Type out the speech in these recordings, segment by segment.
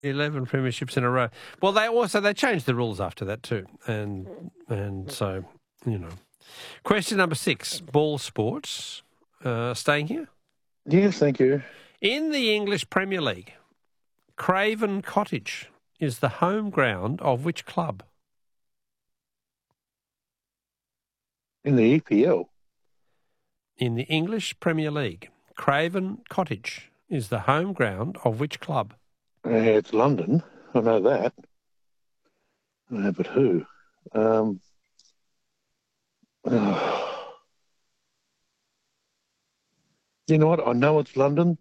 11 premierships in a row. Well, they changed the rules after that too, and so Question number 6, ball sports. Staying here. Yes, thank you. In the English Premier League, Craven Cottage is the home ground of which club? In the EPL. In the English Premier League, Craven Cottage is the home ground of which club? It's London. I know that. But who? You know what? I know it's London.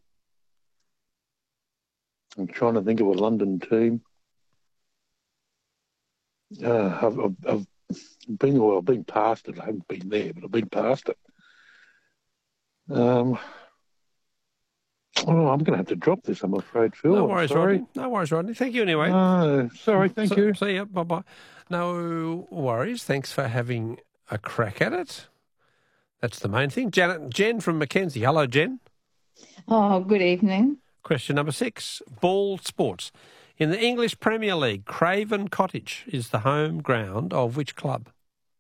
I'm trying to think of a London team. I've been past it. I haven't been there, but I've been past it. I'm going to have to drop this, I'm afraid, Phil. No worries, Rodney. No worries, Rodney. Thank you anyway. Sorry, thank you. See you. Bye-bye. No worries. Thanks for having a crack at it. That's the main thing. Jen from Mackenzie. Hello, Jen. Oh, good evening. Question number 6, ball sports. In the English Premier League, Craven Cottage is the home ground of which club?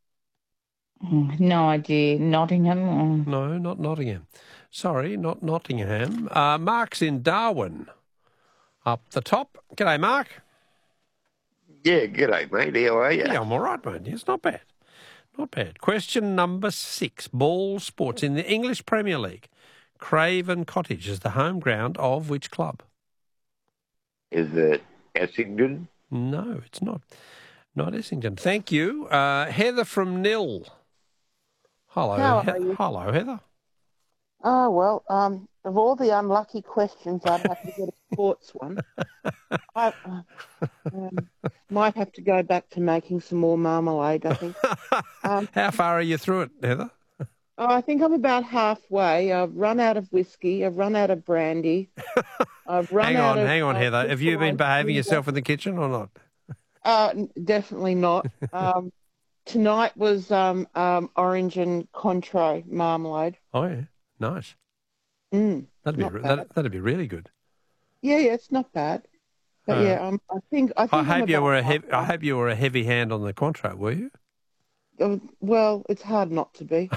No idea. Nottingham? No, not Nottingham. Sorry, not Nottingham. Mark's in Darwin. Up the top. G'day, Mark. Yeah, g'day, mate. How are you? Yeah, I'm all right, mate. It's not bad. Not bad. Question number 6, ball sports. In the English Premier League, Craven Cottage is the home ground of which club? Is it Essendon? No, it's not. Not Essendon. Thank you. Heather from Nil. Hello. How are you? Hello, Heather. Oh, well, of all the unlucky questions, I'd have to get a sports one. I might have to go back to making some more marmalade, I think. How far are you through it, Heather? I think I'm about halfway. I've run out of whiskey. I've run out of brandy. I've run out of... Hang on, Heather. Have you been behaving yourself in the kitchen or not? Definitely not. Tonight was orange and Cointreau marmalade. Oh, yeah. Nice. That'd be really good. Yeah, it's not bad. But I think I hope you were a heavy hand on the Cointreau, were you? Well, it's hard not to be.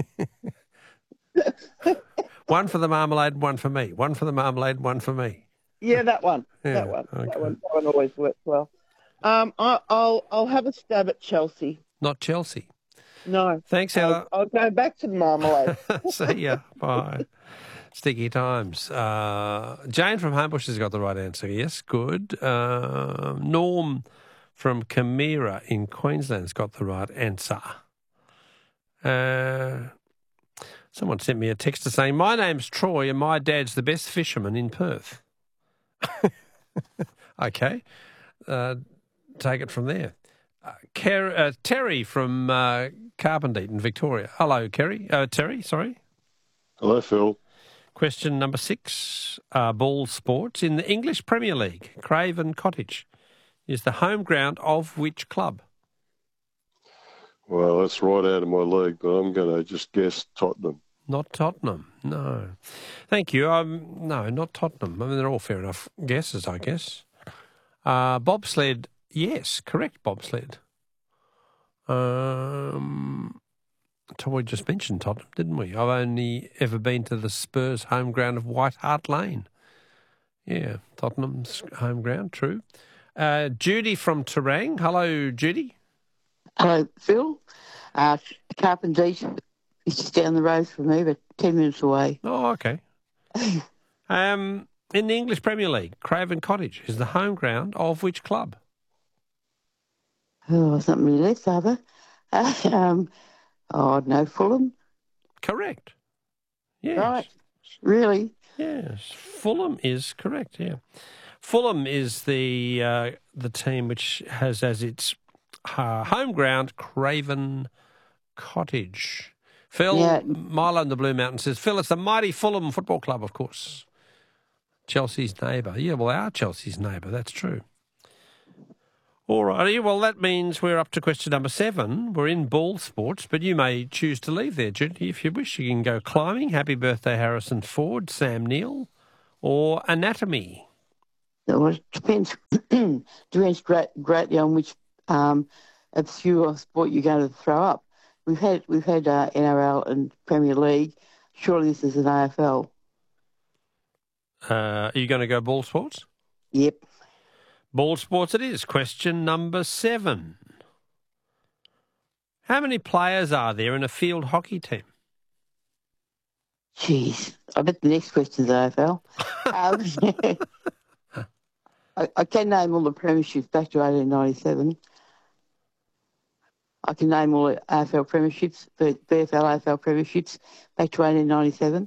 One for the marmalade, one for me. One for the marmalade, one for me. Yeah, that one. Yeah, that one. okay. That one always works well. I'll have a stab at Chelsea. Not Chelsea. No. Thanks, Heather. I'll go back to the marmalade. See ya. Bye. Sticky times. Jane from Homebush has got the right answer. Yes, good. Norm from Camira in Queensland's got the right answer. Someone sent me a text saying, my name's Troy and my dad's the best fisherman in Perth. Okay. Take it from there. Terry from Carpendite in Victoria. Hello, Terry, sorry. Hello, Phil. Question number 6, ball sports. In the English Premier League, Craven Cottage is the home ground of which club? Well, that's right out of my league, but I'm going to just guess Tottenham. Not Tottenham, no. Thank you. No, not Tottenham. I mean, they're all fair enough guesses, I guess. Bobsled, yes, correct, bobsled. We just mentioned Tottenham, didn't we? I've only ever been to the Spurs home ground of White Hart Lane. Yeah, Tottenham's home ground, true. Judy from Terang. Hello, Judy. Hello, Phil. Carpendite is just down the road from me, but 10 minutes away. Oh, okay. In the English Premier League, Craven Cottage is the home ground of which club? Oh, it's not really, Father. No, Fulham. Correct. Yes. Right. Really? Yes, Fulham is correct, yeah. Fulham is the team which has as its home ground Craven Cottage. Phil, Milo in the Blue Mountain says, Phil, it's the mighty Fulham Football Club, of course. Chelsea's neighbour. Yeah, well, our Chelsea's neighbour, that's true. All righty, well, that means we're up to question number 7. We're in ball sports, but you may choose to leave there, Judy, if you wish. You can go climbing, happy birthday Harrison Ford, Sam Neill, or anatomy. Well, it depends depends greatly on which obscure sport you're going to throw up. We've had NRL and Premier League. Surely this is an AFL. Are you going to go ball sports? Yep. Ball sports it is. Question number 7. How many players are there in a field hockey team? Jeez, I bet the next question's AFL. I can name all the premierships back to 1897. I can name all the AFL premierships, the VFL AFL premierships back to 1897.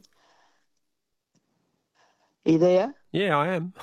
Are you there? Yeah, I am.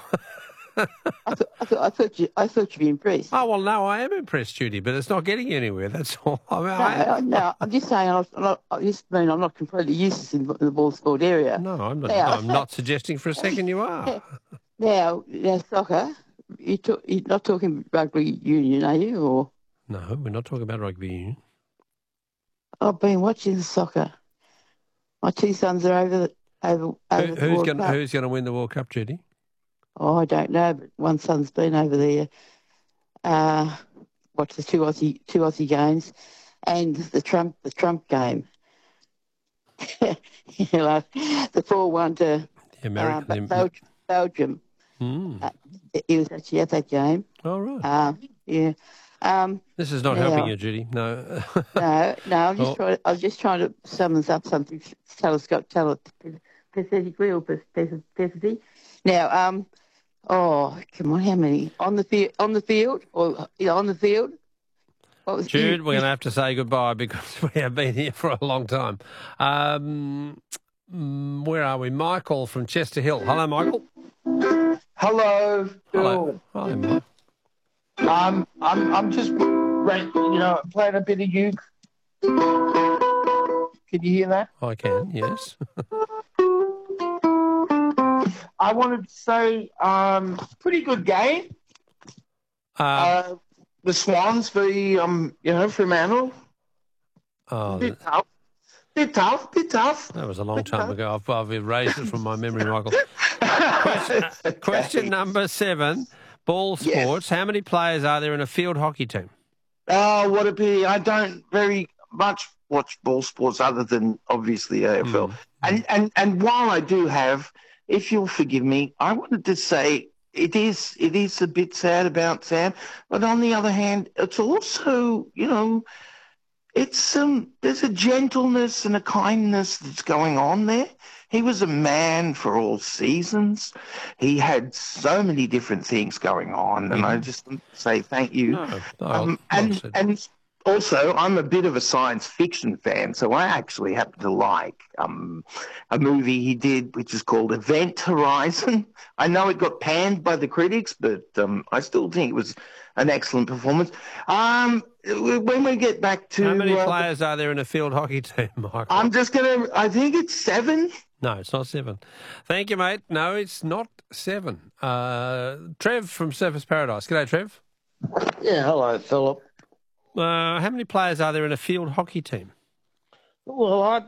I thought you'd be impressed. Oh, well, no, I am impressed, Judy, but it's not getting anywhere. That's all. No, I'm just saying. I'm not completely useless in the ball sport area. No, I'm not. Now, I'm not suggesting for a second you are. Now soccer. You're not talking rugby union, are you? Or No, we're not talking about rugby union. I've been watching soccer. My 2 sons are over the World Cup. Who's going to win the World Cup, Judy? Oh, I don't know, but one son's been over there. Watched the two Aussie games, and the Trump game. The 4-1 to Belgium. He was actually at that game. Oh, right. Yeah. This is not helping you, Judy. No. No. I'm just trying to summon up something. Pathetically or pathetically. Now, oh, come on, how many on the field? On the field? Jude, we're going to have to say goodbye because we have been here for a long time. Where are we? Michael from Chester Hill. Hello, Michael. Hello, Phil. Hi, Mike. I'm just, playing a bit of uke. Can you hear that? I can, yes. I wanted to say, pretty good game. The Swans Fremantle. Oh, Bit tough. That was a long time ago. I've erased it from my memory, Michael. Question number 7. Ball sports. Yes. How many players are there in a field hockey team? Oh, what a pity. I don't very much watch ball sports other than obviously AFL. And while I do have, if you'll forgive me, I wanted to say it is a bit sad about Sam, but on the other hand, it's also, it's there's a gentleness and a kindness that's going on there. He was a man for all seasons. He had so many different things going on, and I just want to say thank you. And also, I'm a bit of a science fiction fan, so I actually happen to like a movie he did, which is called Event Horizon. I know it got panned by the critics, but I still think it was an excellent performance. When we get back to... How many players are there in a field hockey team, Michael? I think it's 7. No, it's not 7. Thank you, mate. No, it's not 7. Trev from Surfers Paradise. G'day, Trev. Yeah, hello, Philip. How many players are there in a field hockey team? Well, I've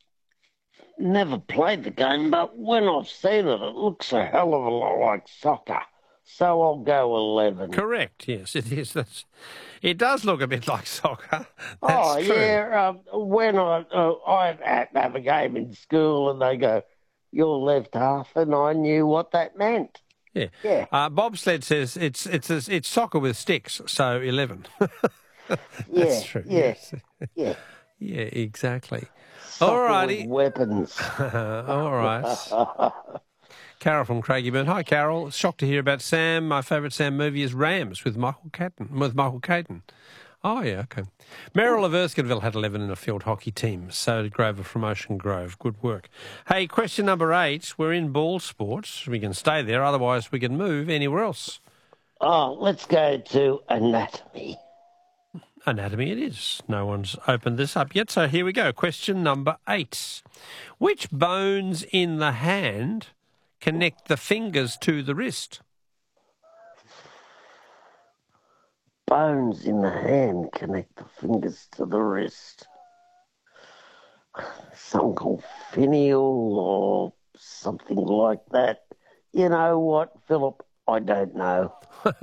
never played the game, but when I've seen it, it looks a hell of a lot like soccer. So I'll go 11. Correct, yes, it is. It does look a bit like soccer. That's true. Yeah. When I had to have a game in school and they go, you're left half, and I knew what that meant. Yeah. Bobsled says it's soccer with sticks, so 11. That's true. Yeah. Yeah, exactly. Soccer All righty. Weapons. All right. Carol from Craigieburn. Hi, Carol. Shocked to hear about Sam. My favourite Sam movie is Rams with Michael Caton. Oh, yeah, okay. Merrill of Erskineville had 11 in a field hockey team. So did Grover from Ocean Grove. Good work. Hey, question number 8. We're in ball sports. We can stay there. Otherwise, we can move anywhere else. Oh, let's go to anatomy. Anatomy it is. No one's opened this up yet. So here we go. Question number 8. Which bones in the hand connect the fingers to the wrist? Bones in the hand connect the fingers to the wrist. Something called finial or something like that. You know what, Philip? I don't know.